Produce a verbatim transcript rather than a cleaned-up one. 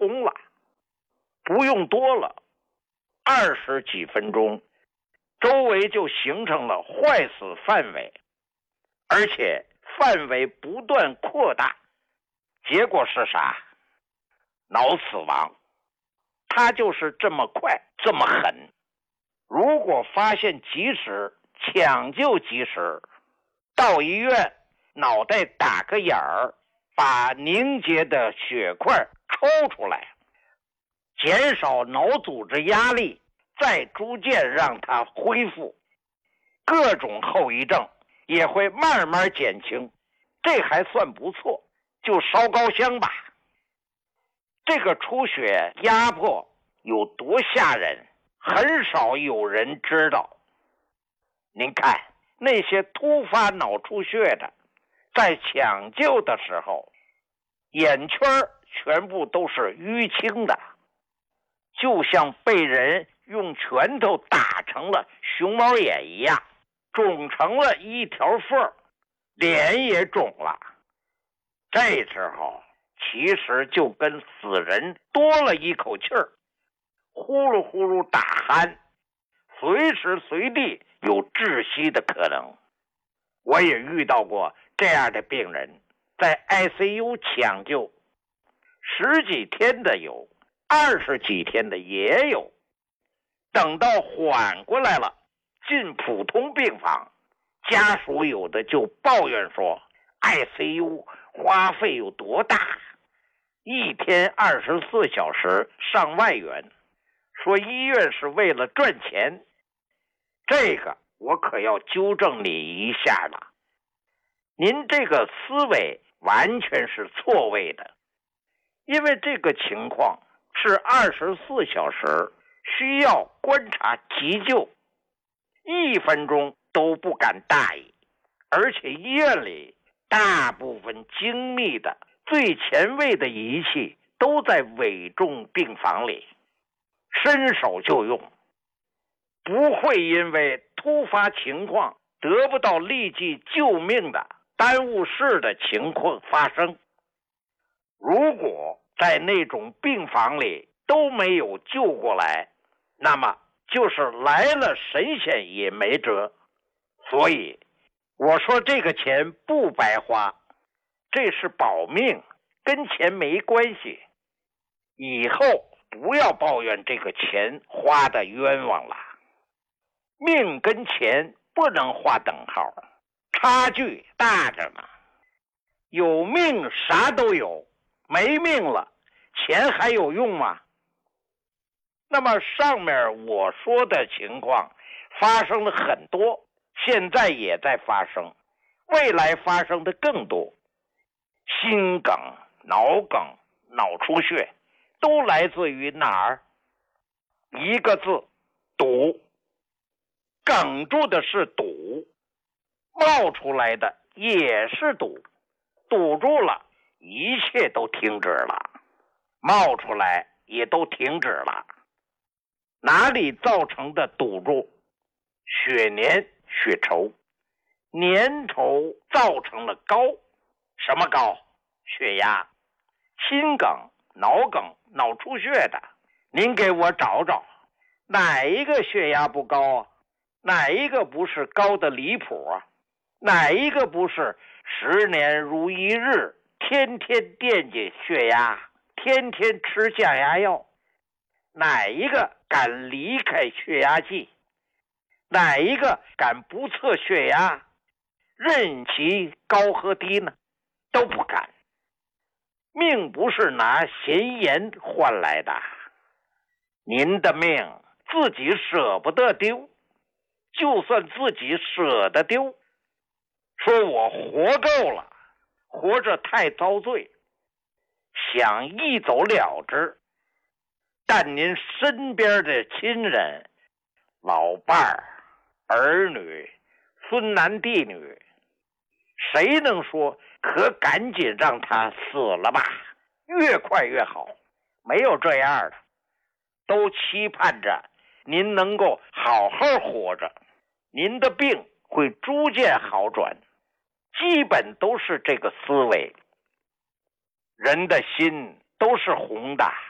通了，不用多了，二十几分钟，周围就形成了坏死范围，而且范围不断扩大，结果是啥？脑死亡。他就是这么快，这么狠。如果发现及时，抢救及时，到医院脑袋打个眼儿，把凝结的血块抽出来，减少脑组织压力，再逐渐让它恢复，各种后遗症也会慢慢减轻，这还算不错，就烧高香吧。这个出血压迫有多吓人，很少有人知道。您看那些突发脑出血的，在抢救的时候，眼圈全部都是淤青的，就像被人用拳头打成了熊猫眼一样，肿成了一条缝，脸也肿了。这时候其实就跟死人多了一口气儿，呼噜呼噜打鼾，随时随地有窒息的可能。我也遇到过这样的病人，在 I C U 抢救，十几天的有，二十几天的也有。等到缓过来了，进普通病房，家属有的就抱怨说 I C U 花费有多大，一天二十四小时上万元，说医院是为了赚钱。这个我可要纠正你一下了，您这个思维完全是错位的，因为这个情况是二十四小时需要观察急救，一分钟都不敢大意，而且医院里大部分精密的最前卫的仪器都在危重病房里，伸手就用，不会因为突发情况得不到立即救命的耽误事的情况发生。如果在那种病房里都没有救过来，那么就是来了神仙也没辙。所以我说这个钱不白花，这是保命，跟钱没关系。以后不要抱怨这个钱花的冤枉了。命跟钱不能划等号，差距大着呢。有命啥都有，没命了，钱还有用吗？那么上面我说的情况发生了很多，现在也在发生，未来发生的更多。心梗、脑梗、脑出血都来自于哪儿？一个字，堵。哽住的是堵，冒出来的也是堵，堵住了，一切都停止了，冒出来也都停止了。哪里造成的堵住？血粘血稠，粘稠造成了高，什么高？血压。心梗、脑梗、脑出血的，您给我找找，哪一个血压不高啊？哪一个不是高的离谱啊？哪一个不是十年如一日，天天惦记血压，天天吃降压药？哪一个敢离开血压计？哪一个敢不测血压，任其高和低呢？都不敢。命不是拿闲言换来的，您的命自己舍不得丢，就算自己舍得丢，说我活够了，活着太遭罪，想一走了之，但您身边的亲人、老伴儿、儿女、孙男弟女，谁能说可赶紧让他死了吧，越快越好？没有这样的，都期盼着您能够好好活着，您的病会逐渐好转，基本都是这个思维。人的心都是红的，